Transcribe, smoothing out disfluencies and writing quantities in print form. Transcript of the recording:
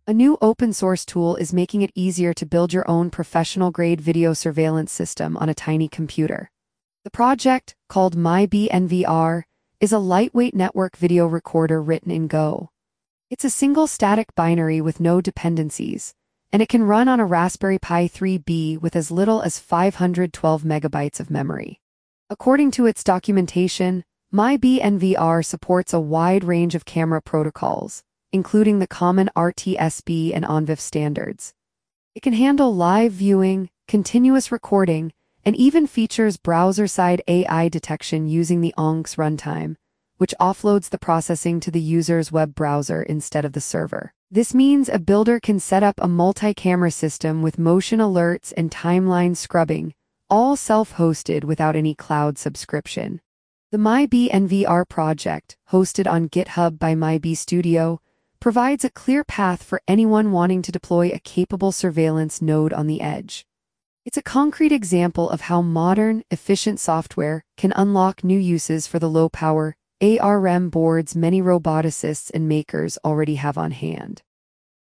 A new open-source tool is making it easier to build your own professional-grade video surveillance system on a tiny computer. The project, called MyBNVR, is a lightweight network video recorder written in Go. It's a single static binary with no dependencies, and it can run on a Raspberry Pi 3B with as little as 512 megabytes of memory. According to its documentation, MyBNVR supports a wide range of camera protocols, including the common RTSP and ONVIF standards. It can handle live viewing, continuous recording, and even features browser-side AI detection using the ONX runtime, which offloads the processing to the user's web browser instead of the server. This means a builder can set up a multi-camera system with motion alerts and timeline scrubbing, all self-hosted without any cloud subscription. The MyBNVR project, hosted on GitHub by MyBStudio, provides a clear path for anyone wanting to deploy a capable surveillance node on the edge. It's a concrete example of how modern, efficient software can unlock new uses for the low-power ARM boards many roboticists and makers already have on hand.